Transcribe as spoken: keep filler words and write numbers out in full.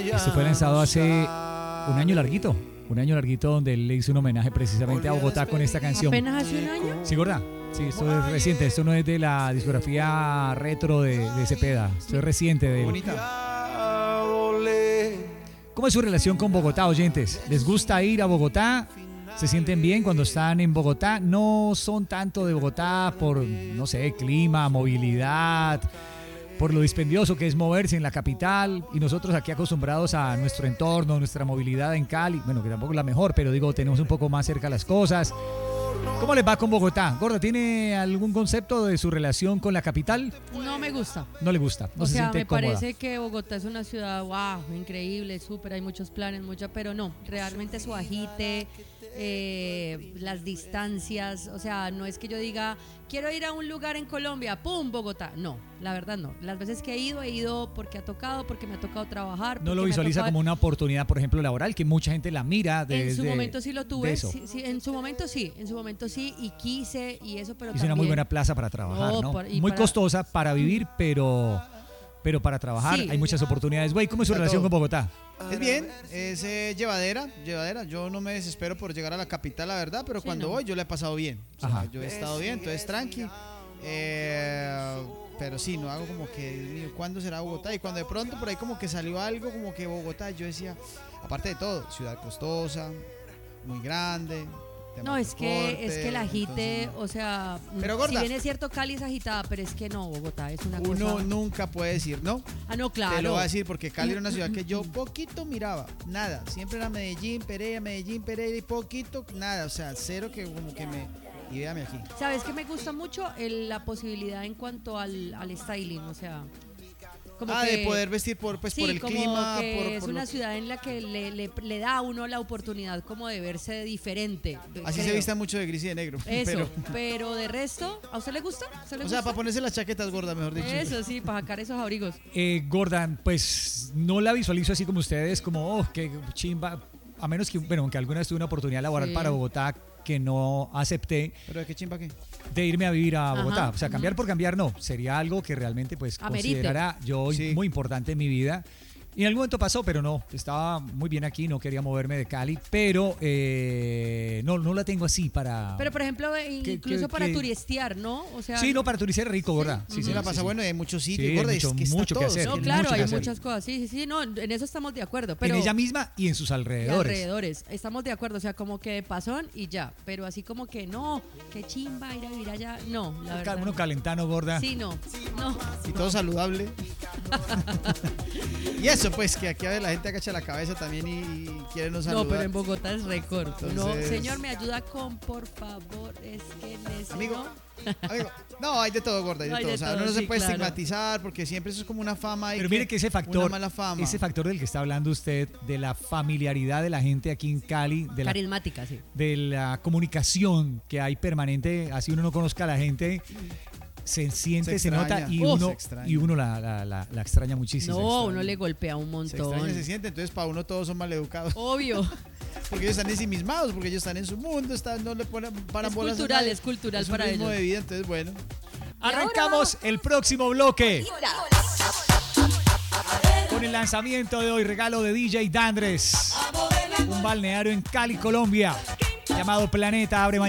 Este fue lanzado hace un año larguito, un año larguito donde él le hizo un homenaje precisamente a Bogotá con esta canción. ¿Apenas hace un año? Sí, gorda. Sí, esto es reciente, esto no es de la discografía retro de, de Cepeda, esto es reciente de él. Bonita. ¿Cómo es su relación con Bogotá, oyentes? ¿Les gusta ir a Bogotá? ¿Se sienten bien cuando están en Bogotá? No son tanto de Bogotá por, no sé, clima, movilidad, por lo dispendioso que es moverse en la capital, y nosotros aquí acostumbrados a nuestro entorno, nuestra movilidad en Cali, bueno, que tampoco es la mejor, pero digo, tenemos un poco más cerca las cosas. ¿Cómo les va con Bogotá? Gorda, ¿tiene algún concepto de su relación con la capital? No me gusta. No le gusta, no o se sea, siente me cómoda. parece que Bogotá es una ciudad, wow, increíble, súper, hay muchos planes, mucha, pero no, realmente su agite, eh, las distancias, o sea, no es que yo diga, quiero ir a un lugar en Colombia, ¡pum!, Bogotá. No, la verdad no. Las veces que he ido, he ido porque ha tocado, porque me ha tocado trabajar. ¿No lo porque me ha visualiza tocado- como una oportunidad, por ejemplo, laboral, que mucha gente la mira desde En su momento sí lo de tuve, eso? sí, sí, en su momento sí, en su momento sí, y quise, y eso, pero Es también... una muy buena plaza para trabajar, No, ¿no? por- y Muy para- costosa para vivir, pero, pero para trabajar Sí. hay muchas oportunidades. Güey, ¿cómo es su Para relación todo. con Bogotá? Es bien, es eh, llevadera, llevadera. Yo no me desespero por llegar a la capital, la verdad, pero Sí, cuando no. voy yo la he pasado bien. O sea, Ajá. yo he estado bien, entonces tranqui. Eh, pero sí, no hago como que, Dios mío, ¿cuándo será Bogotá? Y cuando de pronto por ahí como que salió algo como que Bogotá, yo decía, aparte de todo, ciudad costosa, muy grande. tema No, es que, es que el transporte, agite, entonces, o sea, Pero, si gorda. bien es cierto Cali es agitada, pero es que no, Bogotá es una uno cosa... nunca puede decir no. Ah, no, claro. Te lo voy a decir porque Cali era una ciudad que yo poquito miraba, nada, siempre era Medellín, Pereira, Medellín, Pereira y poquito, nada, o sea, cero que como que me, y véame aquí. ¿Sabes qué me gusta mucho? El- la posibilidad en cuanto al, al styling, o sea... Como Ah, que, de poder vestir por, pues, sí, por el como clima, que por, es por una lo- ciudad en la que le, le- le da a uno la oportunidad como de verse diferente. así creo. se vista mucho de gris y de negro. Eso, Pero, pero, de resto, ¿a usted le gusta? ¿A usted le o sea, gusta? para ponerse las chaquetas gordas, mejor dicho. Eso, sí, para sacar esos abrigos. Eh, Gordon, pues no la visualizo así como ustedes, como, oh, qué chimba. A menos que, bueno, aunque alguna vez tuve una oportunidad laboral Sí. para Bogotá que no acepté, Pero de qué chimba qué. de irme a vivir a Bogotá. Ajá, O sea, cambiar por cambiar no. Sería algo que realmente pues Amerite. considerara yo Sí. muy importante en mi vida. Y en algún momento pasó, pero no. Estaba muy bien aquí, no quería moverme de Cali. Pero eh, no, no la tengo así para... Pero, por ejemplo, eh, ¿Qué- incluso qué- para qué? turistear, ¿no? O sea, Sí, no, para turistar es rico, ¿verdad? Sí, se la pasa bueno y hay muchos sitios, Sí, hay gorda, y mucho- es que está mucho que todo, hacer. es No, que tiene claro, mucho que hay hacer. muchas cosas. Sí, sí, sí, no, en eso estamos de acuerdo. Pero En ella misma y en sus y alrededores. alrededores. Estamos de acuerdo, o sea, como que de pasón y ya. Pero así como que no, qué chimba ir a vivir allá. No, la verdad. Uno calentano, gorda. Sí, no, no. y todo saludable. Y eso, pues, que aquí a ver la gente agacha la cabeza también y, y quiere no saludar. No, pero en Bogotá es récord. No, Entonces- señor, me ayuda con, por favor, es que necesito... Amigo, amigo, no, hay de todo, gorda, hay de Hay todo. de O sea, todo, uno no se sí, puede claro. estigmatizar porque siempre eso es como una fama. Y Pero mire que ese una factor, mala fama. ese factor del que está hablando usted, de la familiaridad de la gente aquí en Cali, de la, Carismática, sí. de la comunicación que hay permanente, así uno no conozca a la gente, se siente, Se se, nota extraña. y Uh, uno, se extraña. y uno la, la- la- la extraña muchísimo. No, uno le golpea un Se montón. extraña, se siente, entonces para uno todos son maleducados. Obvio. Porque ellos están ensimismados, porque ellos están en su mundo, están, no le ponen para Es bolas a cultural, nadie. es cultural es un para ritmo ellos. de vida, entonces bueno. Arrancamos el próximo bloque con el lanzamiento de hoy, regalo de D J Dandres, un balneario en Cali, Colombia, llamado Planeta Abre Mañana.